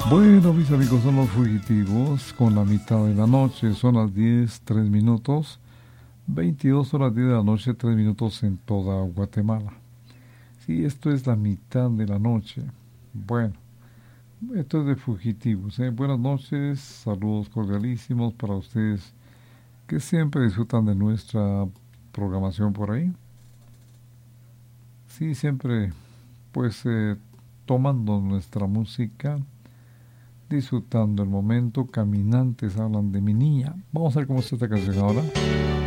Bueno, mis amigos, son los fugitivos con la mitad de la noche. Son las 10 3 minutos. 22 horas 10 de la noche, 3 minutos en toda Guatemala. Sí, esto es la mitad de la noche. Bueno, esto es de fugitivos, ¿eh? Buenas noches, saludos cordialísimos para ustedes que siempre disfrutan de nuestra programación por ahí. Sí, siempre pues tomando nuestra música, disfrutando el momento. Caminantes hablan de mi niña. Vamos a ver cómo está esta canción ahora.